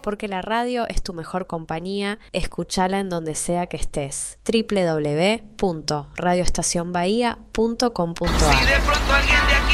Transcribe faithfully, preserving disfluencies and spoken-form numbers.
porque la radio es tu mejor compañía. Escúchala en donde sea que estés. doble u doble u doble u punto radio estación bahía punto com punto a r.